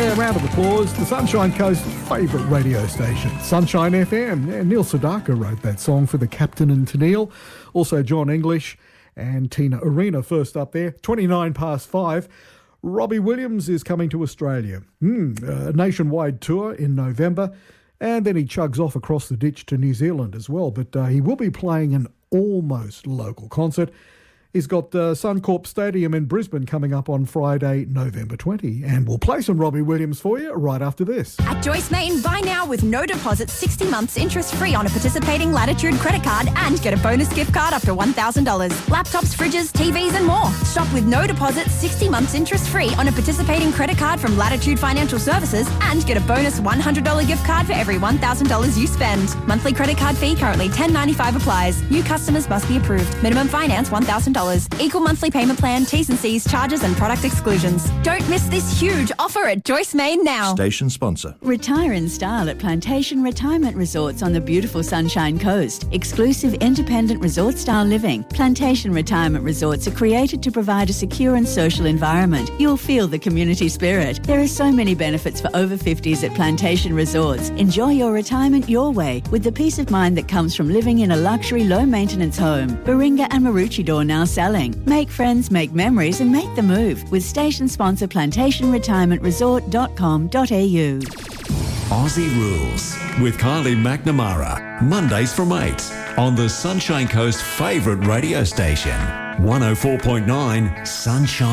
Yeah, round of applause. The Sunshine Coast's favourite radio station, Sunshine FM. Yeah, Neil Sedaka wrote that song for the Captain and Tennille. Also John English and Tina Arena first up there. 5:29. Robbie Williams is coming to Australia. A nationwide tour in November. And then he chugs off across the ditch to New Zealand as well. But he will be playing an almost local concert. He's got Suncorp Stadium in Brisbane coming up on Friday, November 20. And we'll play some Robbie Williams for you right after this. At Joyce Main, buy now with no deposit, 60 months interest-free on a participating Latitude credit card and get a bonus gift card up to $1,000. Laptops, fridges, TVs and more. Shop with no deposit, 60 months interest-free on a participating credit card from Latitude Financial Services and get a bonus $100 gift card for every $1,000 you spend. Monthly credit card fee currently $10.95 applies. New customers must be approved. Minimum finance $1,000. Equal monthly payment plan, T's and C's, charges and product exclusions. Don't miss this huge offer at Joyce Main now. Station sponsor. Retire in style at Plantation Retirement Resorts on the beautiful Sunshine Coast. Exclusive independent resort style living. Plantation Retirement Resorts are created to provide a secure and social environment. You'll feel the community spirit. There are so many benefits for over 50s at Plantation Resorts. Enjoy your retirement your way with the peace of mind that comes from living in a luxury low maintenance home. Baringa and Maroochydore now selling. Make friends, make memories and make the move with station sponsor plantationretirementresort.com.au. Aussie Rules with Kylie McNamara. Mondays from 8 on the Sunshine Coast favourite radio station. 104.9 Sunshine.